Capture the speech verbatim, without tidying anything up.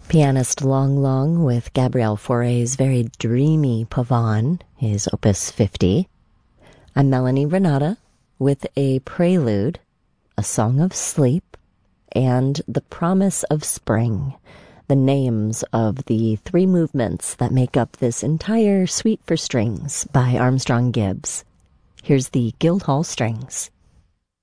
Pianist Long Long with Gabriel Fauré's very dreamy Pavane, his Opus fifty. I'm Melanie Renata with a prelude, A Song of Sleep, and The Promise of Spring, the names of the three movements that make up this entire Suite for Strings by Armstrong Gibbs. Here's the Guildhall Strings.